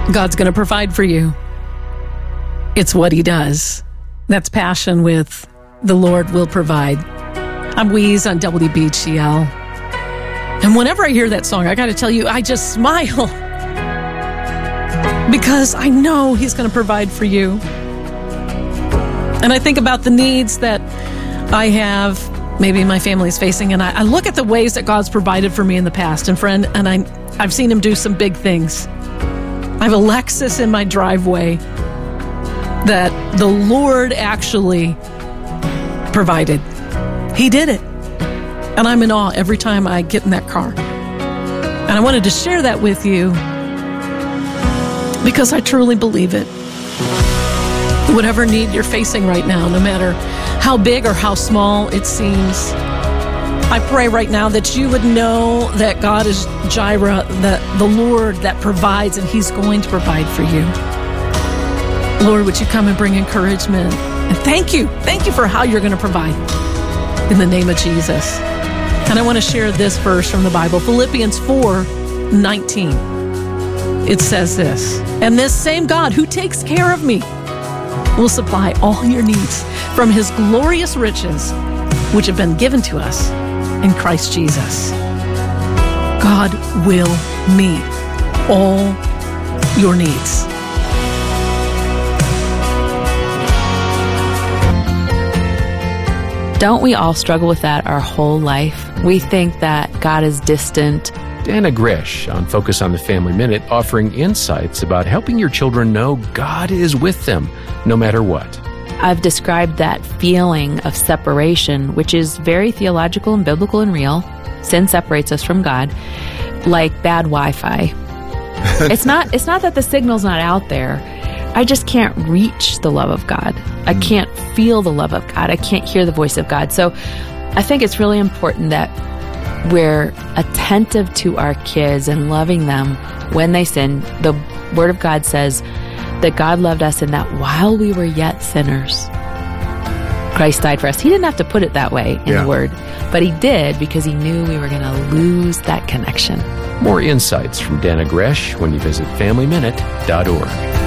God's going to provide for you. It's what He does. That's Passion with The Lord Will Provide. I'm Weeze on WBGL. And whenever I hear that song, I got to tell you, I just smile. Because I know He's going to provide for you. And I think about the needs that I have, maybe my family's facing, and I look at the ways that God's provided for me in the past. And friend, and I've seen Him do some big things. I have a Lexus in my driveway that the Lord actually provided. He did it. And I'm in awe every time I get in that car. And I wanted to share that with you because I truly believe it. Whatever need you're facing right now, no matter how big or how small it seems, I pray right now that you would know that God is Jireh, that the Lord that provides, and He's going to provide for you. Lord, would you come and bring encouragement? And thank you for how you're going to provide in the name of Jesus. And I want to share this verse from the Bible, Philippians 4:19. It says this, "And this same God who takes care of me will supply all your needs from His glorious riches, which have been given to us in Christ Jesus." God will meet all your needs. Don't we all struggle with that our whole life? We think that God is distant. Dana Gresh on Focus on the Family Minute, offering insights about helping your children know God is with them no matter what. I've described that feeling of separation, which is very theological and biblical and real. Sin separates us from God, like bad Wi-Fi. It's not that the signal's not out there. I just can't reach the love of God. I can't feel the love of God. I can't hear the voice of God. So I think it's really important that we're attentive to our kids and loving them when they sin. The Word of God says that God loved us and that while we were yet sinners, Christ died for us. He didn't have to put it that way in the Word, but He did because He knew we were going to lose that connection. More insights from Dana Gresh when you visit FamilyMinute.org.